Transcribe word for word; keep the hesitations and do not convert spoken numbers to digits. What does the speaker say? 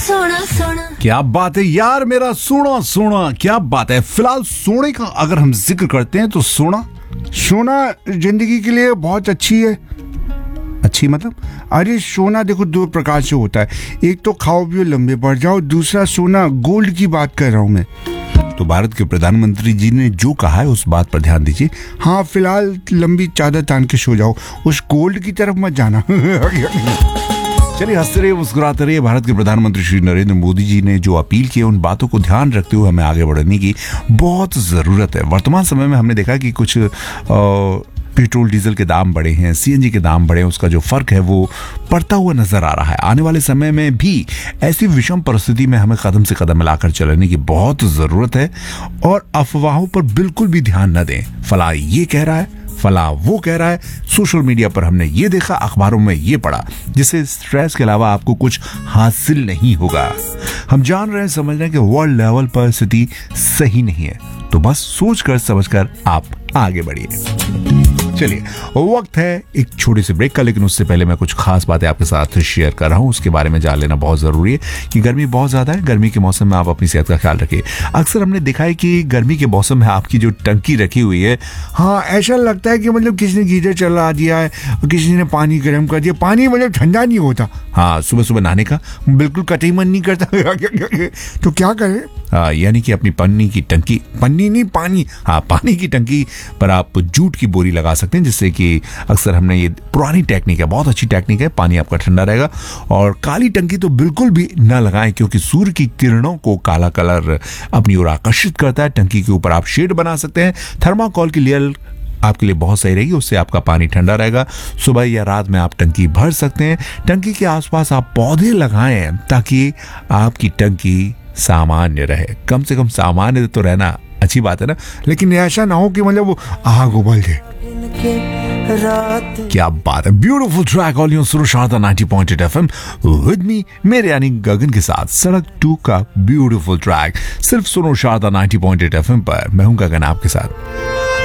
सोना सोना। क्या बात है यार, मेरा सोना सोना, क्या बात है। फिलहाल सोने का अगर हम जिक्र करते हैं तो सोना सोना जिंदगी के लिए बहुत अच्छी है। अच्छी मतलब, अरे सोना देखो दो प्रकार से होता है, एक तो खाओ पियो लंबे बढ़ जाओ, दूसरा सोना गोल्ड की बात कर रहा हूँ मैं। तो भारत के प्रधानमंत्री जी ने जो कहा है उस बात पर ध्यान दीजिए। हाँ फिलहाल लंबी चादर तान के सो जाओ, उस गोल्ड की तरफ मत जाना। चलिए हंसते रहिए मुस्कुराते रहिए। भारत के प्रधानमंत्री श्री नरेंद्र मोदी जी ने जो अपील की है उन बातों को ध्यान रखते हुए हमें आगे बढ़ने की बहुत जरूरत है। वर्तमान समय में हमने देखा कि कुछ आ, पेट्रोल डीजल के दाम बढ़े हैं, सीएनजी के दाम बढ़े हैं, उसका जो फर्क है वो पड़ता हुआ नजर आ रहा है। आने वाले समय में भी ऐसी विषम परिस्थिति में हमें कदम से कदम मिलाकर चलने की बहुत जरूरत है और अफवाहों पर बिल्कुल भी ध्यान न दें। फला ये कह रहा है, फला वो कह रहा है, सोशल मीडिया पर हमने ये देखा, अखबारों में ये पढ़ा, जिससे स्ट्रेस के अलावा आपको कुछ हासिल नहीं होगा। हम जान रहे हैं, समझ रहे हैं कि वर्ल्ड लेवल पर स्थिति सही नहीं है, तो बस सोचकर समझकर आप आगे बढ़िए। चलिए वक्त है एक छोटे से ब्रेक का, लेकिन उससे पहले मैं कुछ खास बातें आपके साथ शेयर कर रहा हूं, उसके बारे में जान लेना बहुत जरूरी है कि गर्मी बहुत ज्यादा है। गर्मी के मौसम में आप अपनी सेहत का ख्याल रखिए। अक्सर हमने देखा है कि गर्मी के मौसम में आपकी जो टंकी रखी हुई है, हाँ ऐसा लगता है कि मतलब किसी ने गीजर चला दिया है और किसी ने पानी गर्म कर दिया, पानी मतलब ठंडा नहीं होता। हाँ, सुबह सुबह नहाने का बिल्कुल कतई मन नहीं करता। तो क्या करें? हाँ, यानी कि अपनी पन्नी की टंकी, पन्नी नहीं पानी, हाँ पानी की टंकी पर आप जूट की बोरी लगा सकते हैं, जिससे कि अक्सर हमने ये पुरानी टेक्निक है, बहुत अच्छी टेक्निक है, पानी आपका ठंडा रहेगा। और काली टंकी तो बिल्कुल भी ना लगाएं, क्योंकि सूर्य की किरणों को काला कलर अपनी ओर आकर्षित करता है। टंकी के ऊपर आप शेड बना सकते हैं, थर्माकोल की लेयर आपके लिए बहुत सही रहेगी, उससे आपका पानी ठंडा रहेगा। सुबह या रात में आप टंकी भर सकते हैं। टंकी के आसपास आप पौधे लगाएं ताकि आपकी टंकी सामान्य रहे। कम से कम सामान्य तो रहना अच्छी बात है ना, लेकिन ऐसा ना हो कि मतलब वो आग उबल जाए। क्या बात है। ब्यूटीफुल ट्रैक ऑल सुनो Sharda ninety point eight FM with me, मेरे यानी गगन के साथ। सड़क टू का ब्यूटीफुल ट्रैक सिर्फ सुनो Sharda ninety point eight FM पर। मैं हूं गगन आपके साथ।